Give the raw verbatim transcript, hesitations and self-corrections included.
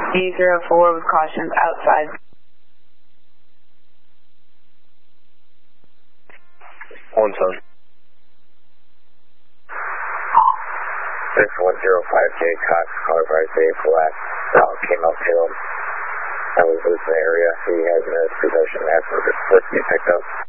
D zero four with cautions outside. One zone. Six one zero five J Cox, car by J Black. Dog came up to him. That was losing the area. He has in his possession after the first get picked up.